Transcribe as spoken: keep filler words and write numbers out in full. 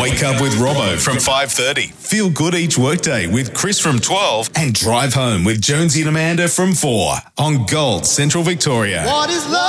Wake up with Robbo from five thirty. Feel good each workday with Chris from twelve. And drive home with Jonesy and Amanda from four on Gold Central Victoria. What is love?